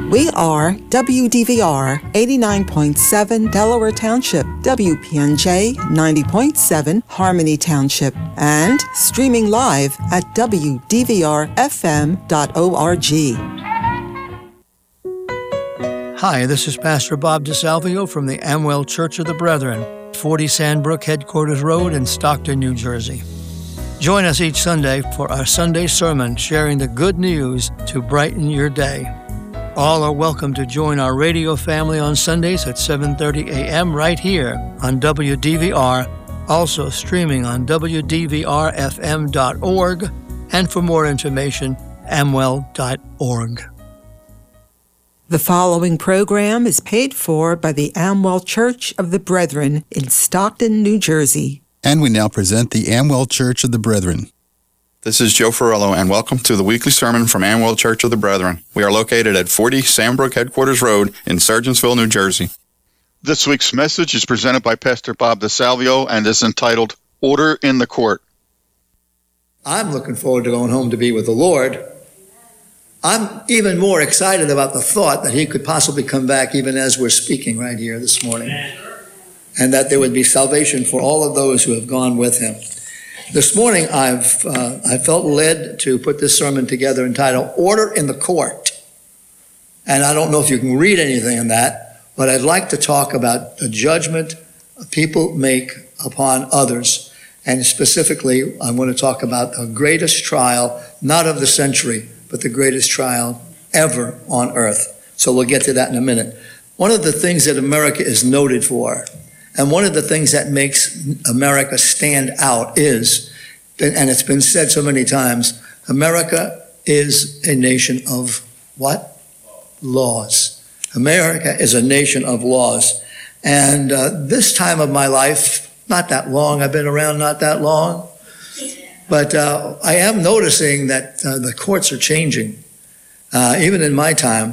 We are WDVR 89.7 Delaware Township, WPNJ 90.7 Harmony Township, and streaming live at WDVRFM.org. Hi, this is Pastor Bob DeSalvio from the Amwell Church of the Brethren, 40 Sandbrook Headquarters Road in Stockton, New Jersey. Join us each Sunday for our Sunday sermon sharing the good news to brighten your day. All are welcome to join our radio family on Sundays at 7:30 a.m. right here on WDVR, also streaming on WDVRFM.org, and for more information, amwell.org. The following program is paid for by the Amwell Church of the Brethren in Stockton, New Jersey. And we now present the Amwell Church of the Brethren. This is Joe Ferrello, and welcome to the weekly sermon from Amwell Church of the Brethren. We are located at 40 Sandbrook Headquarters Road in Sergeantsville, New Jersey. This week's message is presented by Pastor Bob DeSalvio and is entitled, Order in the Court. I'm looking forward to going home to be with the Lord. I'm even more excited about the thought that he could possibly come back even as we're speaking right here this morning. And that there would be salvation for all of those who have gone with him. This morning, I felt led to put this sermon together entitled, Order in the Court. And I don't know if you can read anything in that, but I'd like to talk about the judgment people make upon others. And specifically, I'm going to talk about the greatest trial, not of the century, but the greatest trial ever on earth. So we'll get to that in a minute. One of the things that America is noted for, and one of the things that makes America stand out is, and it's been said so many times, America is a nation of what? Laws. America is a nation of laws. And this time of my life, not that long, I've been around not that long, but I am noticing that the courts are changing. Even in my time,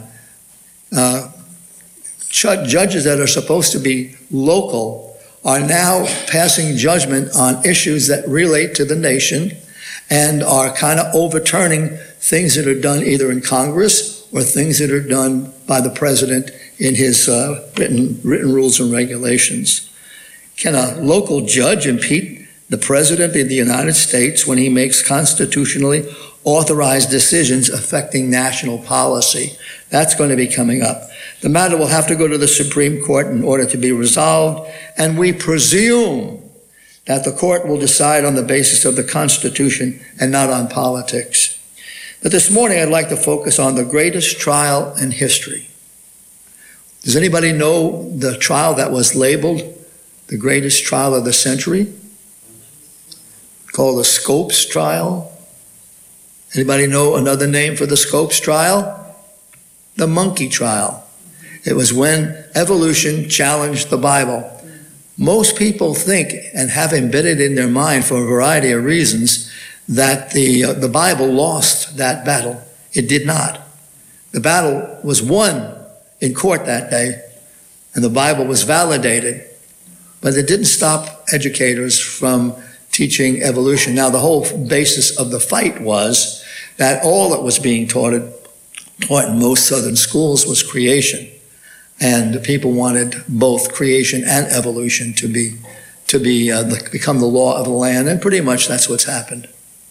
judges that are supposed to be local are now passing judgment on issues that relate to the nation and are kind of overturning things that are done either in Congress or things that are done by the president in his written rules and regulations. Can a local judge impeach the president of the United States when he makes constitutionally authorized decisions affecting national policy? That's going to be coming up. The matter will have to go to the Supreme Court in order to be resolved, and we presume that the court will decide on the basis of the Constitution and not on politics. But this morning I'd like to focus on the greatest trial in history. Does anybody know the trial that was labeled the greatest trial of the century? Called the Scopes trial. Anybody know another name for the Scopes trial? The monkey trial. It was when evolution challenged the Bible. Most people think and have embedded in their mind for a variety of reasons that the Bible lost that battle. It did not. The battle was won in court that day, and the Bible was validated. But it didn't stop educators from teaching evolution. Now, the whole basis of the fight was that all that was being taught in most southern schools was creation. And people wanted both creation and evolution to become the law of the land, and pretty much that's what's happened.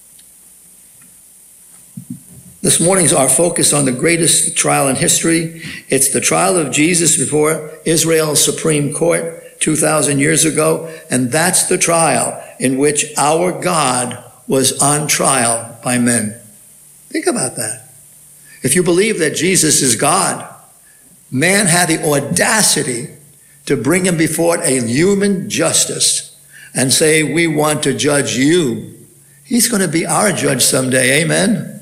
This morning's our focus on the greatest trial in history. It's the trial of Jesus before Israel's Supreme Court 2,000 years ago, and that's the trial in which our God was on trial by men. Think about that. If you believe that Jesus is God, man had the audacity to bring him before a human justice and say, we want to judge you. He's going to be our judge someday, amen?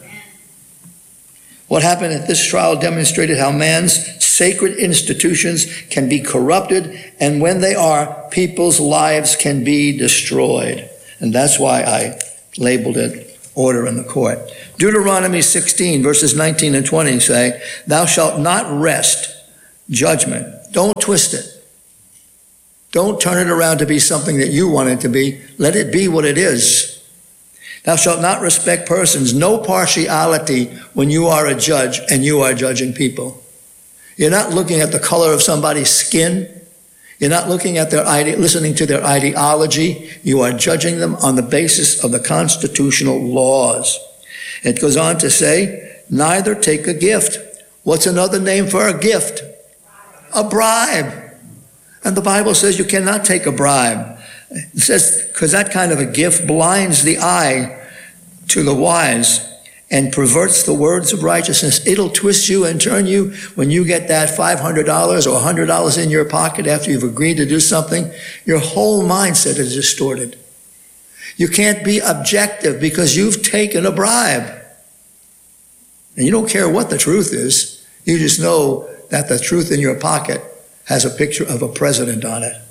What happened at this trial demonstrated how man's sacred institutions can be corrupted, and when they are, people's lives can be destroyed. And that's why I labeled it Order in the Court. Deuteronomy 16, verses 19 and 20 say, thou shalt not wrest judgment. Don't twist it. Don't turn it around to be something that you want it to be. Let it be what it is. Thou shalt not respect persons, no partiality when you are a judge and you are judging people. You're not looking at the color of somebody's skin. You're not looking at listening to their ideology. You are judging them on the basis of the constitutional laws. It goes on to say, neither take a gift. What's another name for a gift? A bribe. And the Bible says you cannot take a bribe. It says, because that kind of a gift blinds the eye to the wise and perverts the words of righteousness. It'll twist you and turn you when you get that $500 or $100 in your pocket after you've agreed to do something. Your whole mindset is distorted. You can't be objective because you've taken a bribe. And you don't care what the truth is. You just know that the truth in your pocket has a picture of a president on it.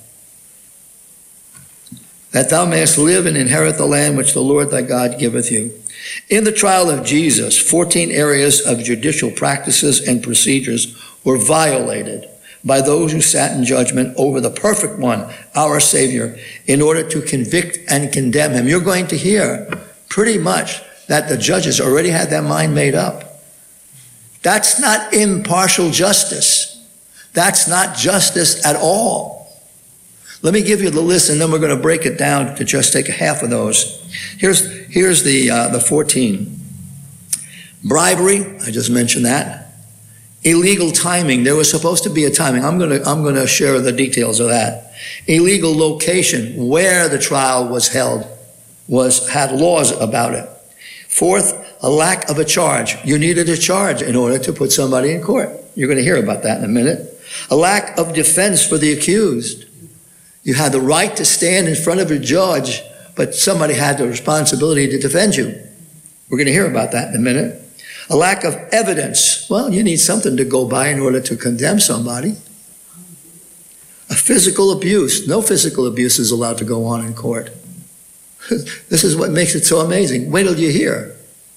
That thou mayest live and inherit the land which the Lord thy God giveth you. In the trial of Jesus, 14 areas of judicial practices and procedures were violated by those who sat in judgment over the perfect one, our Savior, in order to convict and condemn him. You're going to hear pretty much that the judges already had their mind made up. That's not impartial justice. That's not justice at all. Let me give you the list, and then we're going to break it down to just take half of those. Here's the 14. Bribery, I just mentioned that. Illegal timing. There was supposed to be a timing. I'm going to share the details of that. Illegal location, where the trial was held, had laws about it. Fourth, a lack of a charge. You needed a charge in order to put somebody in court. You're going to hear about that in a minute. A lack of defense for the accused. You had the right to stand in front of a judge, but somebody had the responsibility to defend you. We're going to hear about that in a minute. A lack of evidence. Well, you need something to go by in order to condemn somebody. A physical abuse. No physical abuse is allowed to go on in court. This is what makes it so amazing. Wait till you hear.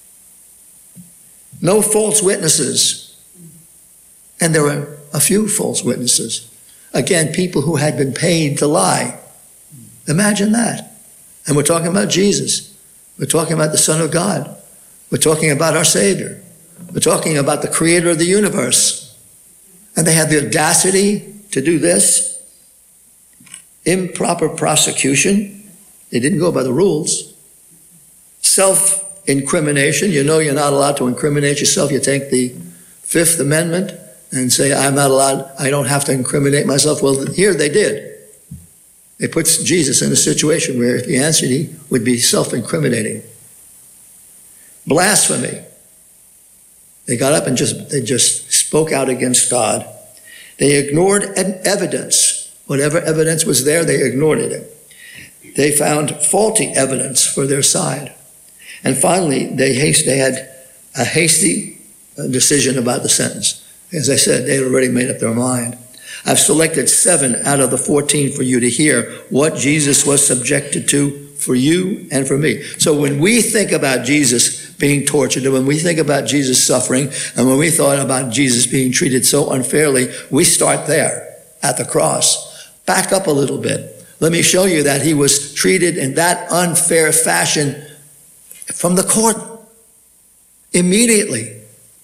No false witnesses. And there were a few false witnesses. Again, people who had been paid to lie. Imagine that. And we're talking about Jesus. We're talking about the Son of God. We're talking about our Savior. We're talking about the Creator of the universe. And they had the audacity to do this. Improper prosecution. They didn't go by the rules. Self-incrimination. You know you're not allowed to incriminate yourself. You take the Fifth Amendment and say, I'm not allowed, I don't have to incriminate myself. Well, here they did. It puts Jesus in a situation where if he answered, he would be self-incriminating. Blasphemy. They got up and they just spoke out against God. They ignored evidence. Whatever evidence was there, they ignored it. They found faulty evidence for their side. And finally, they had a hasty decision about the sentence. As I said, they had already made up their mind. I've selected 7 out of the 14 for you to hear what Jesus was subjected to for you and for me. So when we think about Jesus being tortured, and when we think about Jesus suffering, and when we thought about Jesus being treated so unfairly, we start there at the cross. Back up a little bit. Let me show you that he was treated in that unfair fashion from the court immediately.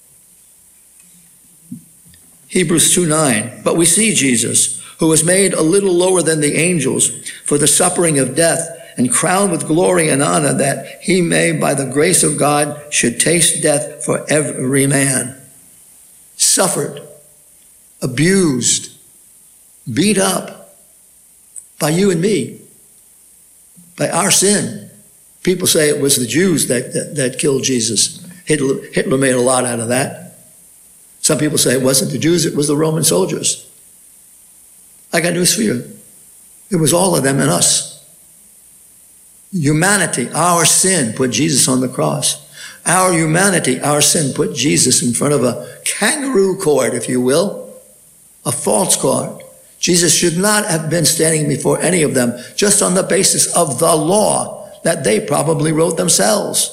Hebrews 2:9, but we see Jesus, who was made a little lower than the angels for the suffering of death and crowned with glory and honor, that he may, by the grace of God, should taste death for every man. Suffered, abused, beat up by you and me, by our sin. People say it was the Jews that killed Jesus. Hitler made a lot out of that. Some people say it wasn't the Jews, it was the Roman soldiers. I got news for you. It was all of them and us. Humanity, our sin, put Jesus on the cross. Our humanity, our sin, put Jesus in front of a kangaroo court, if you will, a false court. Jesus should not have been standing before any of them just on the basis of the law that they probably wrote themselves.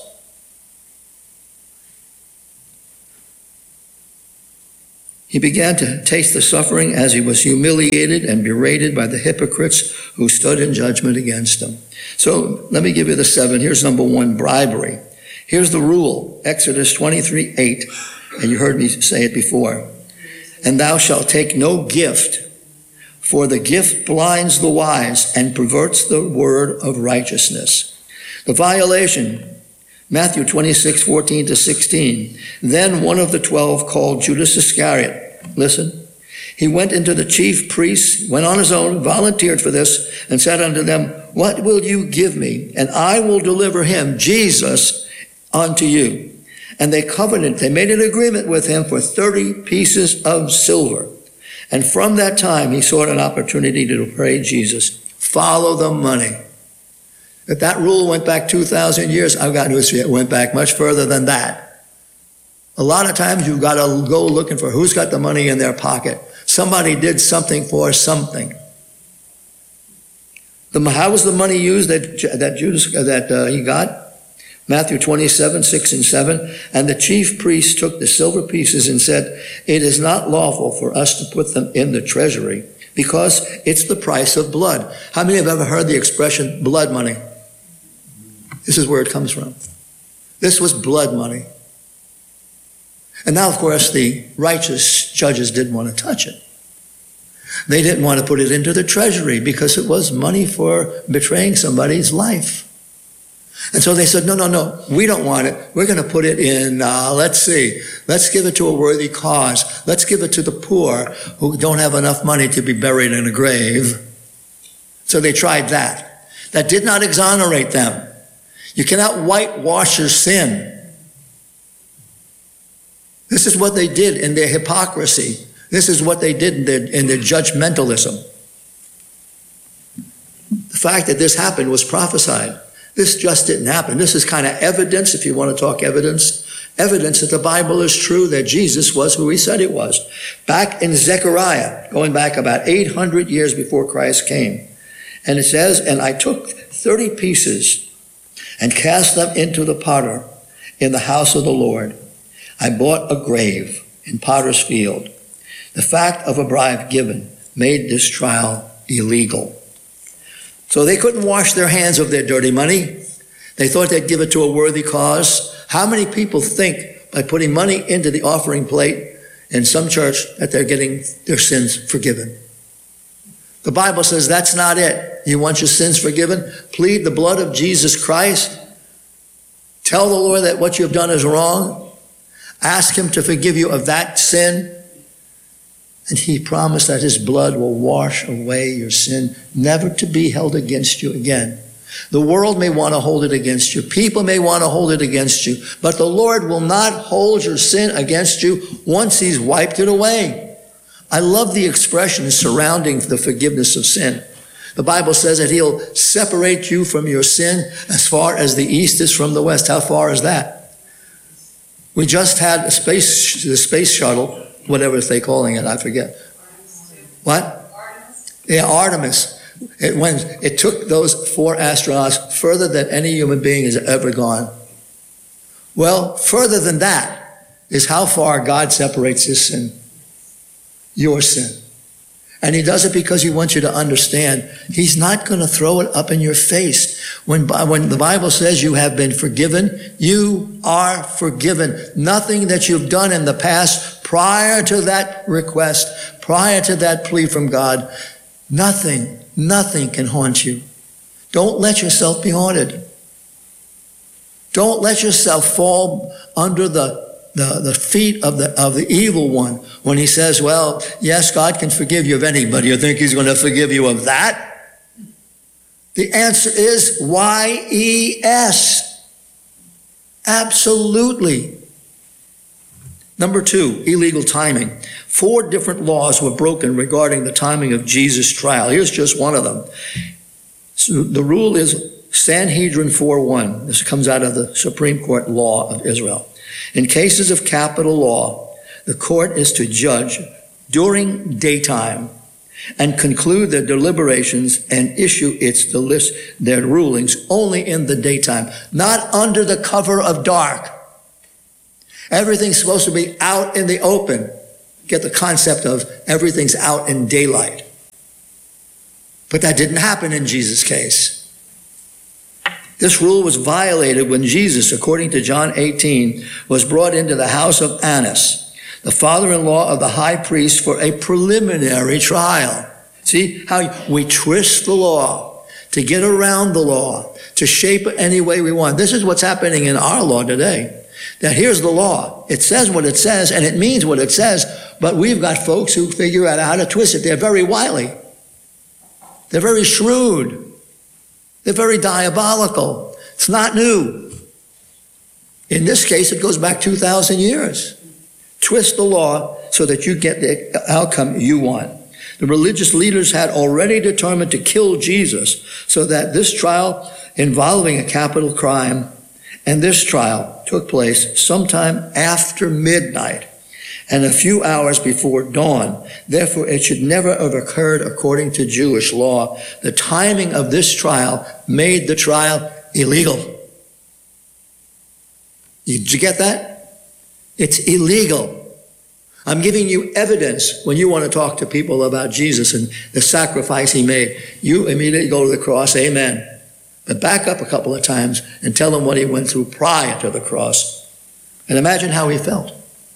He began to taste the suffering as he was humiliated and berated by the hypocrites who stood in judgment against him. So let me give you the 7. Here's number 1, bribery. Here's the rule, Exodus 23:8, and you heard me say it before. And thou shalt take no gift, for the gift blinds the wise and perverts the word of righteousness. The violation, Matthew 26:14-16. Then one of the 12, called Judas Iscariot, listen, he went into the chief priests, went on his own, volunteered for this, and said unto them, what will you give me? And I will deliver him, Jesus, unto you. And they made an agreement with him for 30 pieces of silver. And from that time, he sought an opportunity to betray Jesus. Follow the money. If that rule went back 2,000 years, I've got news for you. It went back much further than that. A lot of times you've got to go looking for who's got the money in their pocket. Somebody did something for something. How was the money used that he got? Matthew 27:6-7. And the chief priest took the silver pieces and said, it is not lawful for us to put them in the treasury, because it's the price of blood. How many have ever heard the expression blood money? This is where it comes from. This was blood money. And now, of course, the righteous judges didn't want to touch it. They didn't want to put it into the treasury because it was money for betraying somebody's life. And so they said, no, we don't want it. We're going to put it in, let's give it to a worthy cause. Let's give it to the poor who don't have enough money to be buried in a grave. So they tried that. That did not exonerate them. You cannot whitewash your sin. This is what they did in their hypocrisy. This is what they did in their judgmentalism. The fact that this happened was prophesied. This just didn't happen. This is kind of evidence, if you want to talk evidence that the Bible is true, that Jesus was who he said he was. Back in Zechariah, going back about 800 years before Christ came. And it says, and I took 30 pieces and cast them into the potter in the house of the Lord. I bought a grave in Potter's Field. The fact of a bribe given made this trial illegal. So they couldn't wash their hands of their dirty money. They thought they'd give it to a worthy cause. How many people think by putting money into the offering plate in some church that they're getting their sins forgiven? The Bible says that's not it. You want your sins forgiven? Plead the blood of Jesus Christ. Tell the Lord that what you have done is wrong. Ask him to forgive you of that sin. And he promised that his blood will wash away your sin, never to be held against you again. The world may want to hold it against you. People may want to hold it against you. But the Lord will not hold your sin against you once he's wiped it away. I love the expression surrounding the forgiveness of sin. The Bible says that he'll separate you from your sin as far as the east is from the west. How far is that? We just had the space shuttle. Whatever they're calling it, I forget. What? Artemis. Yeah, Artemis. It took those 4 astronauts further than any human being has ever gone. Well, further than that is how far God separates his sin, your sin. And he does it because he wants you to understand he's not going to throw it up in your face. When the Bible says you have been forgiven, you are forgiven. Nothing that you've done in the past prior to that request, prior to that plea from God, nothing can haunt you. Don't let yourself be haunted. Don't let yourself fall under the feet of the evil one when he says, well, yes, God can forgive you of anybody. You think he's going to forgive you of that? The answer is Y-E-S. Absolutely. Number 2, illegal timing. 4 different laws were broken regarding the timing of Jesus' trial. Here's just one of them. So the rule is Sanhedrin 4:1. This comes out of the Supreme Court law of Israel. In cases of capital law, the court is to judge during daytime and conclude their deliberations and issue their rulings only in the daytime, not under the cover of dark. Everything's supposed to be out in the open. get the concept of everything's out in daylight. But that didn't happen in Jesus' case. This rule was violated when Jesus, according to John 18, was brought into the house of Annas, the father-in-law of the high priest, for a preliminary trial. See how we twist the law to get around the law, to shape it any way we want. This is what's happening in our law today. That here's the law. It says what it says, and it means what it says, but we've got folks who figure out how to twist it. They're very wily. They're very shrewd. They're very diabolical. It's not new. In this case, it goes back 2,000 years. Twist the law so that you get the outcome you want. The religious leaders had already determined to kill Jesus, so that this trial involving a capital crime, and this trial took place sometime after midnight and a few hours before dawn. Therefore, it should never have occurred according to Jewish law. The timing of this trial made the trial illegal. Did you get that? It's illegal. I'm giving you evidence when you want to talk to people about Jesus and the sacrifice he made. You immediately go to the cross, amen. But back up a couple of times and tell him what he went through prior to the cross. And imagine how he felt.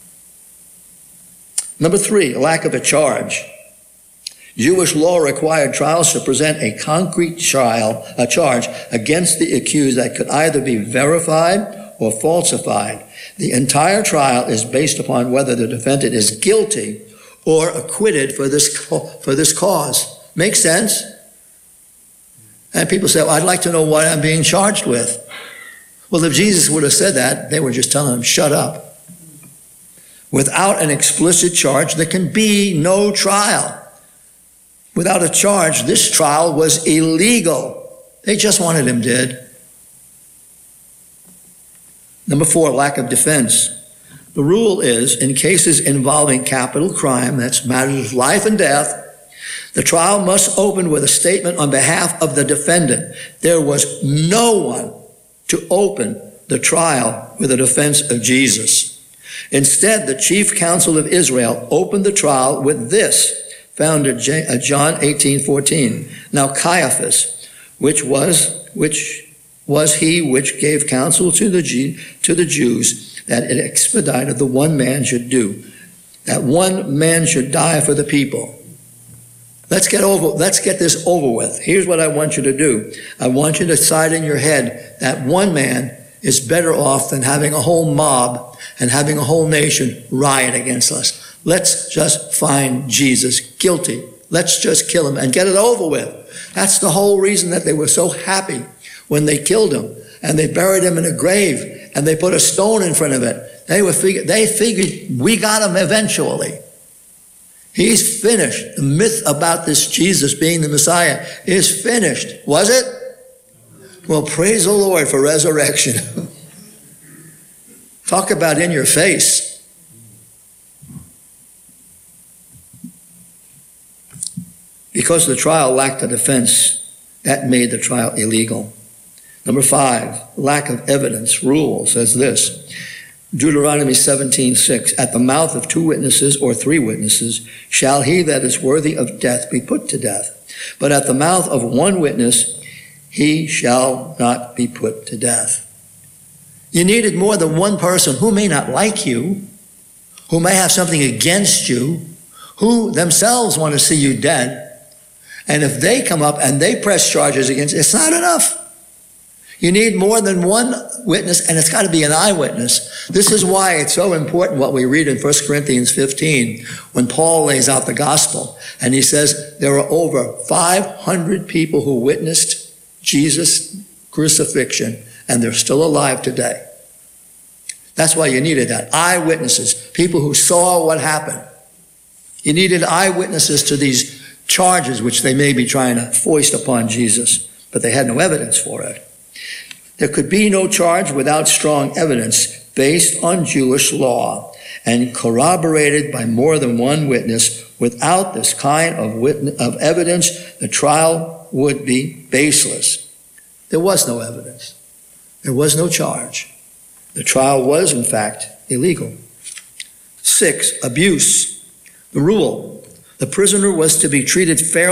Number 3, lack of a charge. Jewish law required trials to present a concrete charge against the accused that could either be verified or falsified. The entire trial is based upon whether the defendant is guilty or acquitted for this cause. Makes sense? And people say, well, I'd like to know what I'm being charged with. Well, if Jesus would have said that, they were just telling him, shut up. Without an explicit charge, there can be no trial. Without a charge, this trial was illegal. They just wanted him dead. Number 4, lack of defense. The rule is, in cases involving capital crime, that's matters of life and death, the trial must open with a statement on behalf of the defendant. There was no one to open the trial with a defense of Jesus. Instead, the chief council of Israel opened the trial with this, found at John 18:14. Now Caiaphas, which was he which gave counsel to the Jews that it expedited the one man should do, that one man should die for the people. Let's get this over with. Here's what I want you to do. I want you to decide in your head that one man is better off than having a whole mob and having a whole nation riot against us. Let's just find Jesus guilty. Let's just kill him and get it over with. That's the whole reason that they were so happy when they killed him and they buried him in a grave and they put a stone in front of it. They figured we got him eventually. He's finished. The myth about this Jesus being the Messiah is finished. Was it? Well, praise the Lord for resurrection. Talk about in your face. Because the trial lacked a defense, that made the trial illegal. Number 5, lack of evidence. Rule says this. Deuteronomy 17:6, at the mouth of 2 witnesses or 3 witnesses shall he that is worthy of death be put to death. But at the mouth of 1 witness he shall not be put to death. You needed more than one person who may not like you, who may have something against you, who themselves want to see you dead. And if they come up and they press charges against you, it's not enough. You need more than one witness, and it's got to be an eyewitness. This is why it's so important what we read in 1 Corinthians 15 when Paul lays out the gospel. And he says there are over 500 people who witnessed Jesus' crucifixion, and they're still alive today. That's why you needed that. Eyewitnesses, people who saw what happened. You needed eyewitnesses to these charges which they may be trying to foist upon Jesus, but they had no evidence for it. There could be no charge without strong evidence based on Jewish law and corroborated by more than one witness. Without this kind of evidence, the trial would be baseless. There was no evidence. There was no charge. The trial was, in fact, illegal. 6, abuse. The rule: the prisoner was to be treated fairly